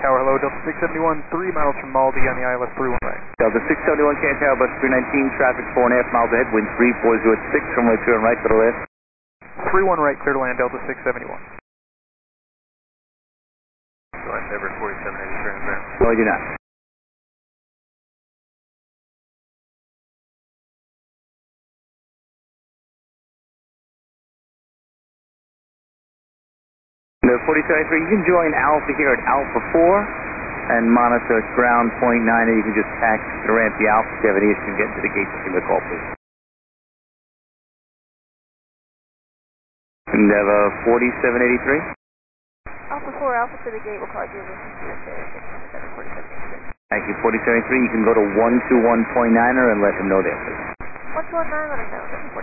Tower, hello, Delta 671, 3 miles from Maldi on the ILS 31 right. Delta 671, Canadian Tower, bus 319, traffic 4.5 miles ahead, wind 34 at 6, runway 2 and right, to the left. 31 right, clear to land, Delta 671. Do I favor 4780 transmit? No, I do not. The 4783, you can join Alpha here at Alpha 4 and monitor ground .9, and you can just taxi to the ramp the Alpha. If you have any issue getting to the gate, just give me a call, please. Endeavor 4783. Alpha 4, Alpha to the gate, we'll call you this. Thank you, 4783. You can go to 121.9er and let him know there, please. 121.9, let him know.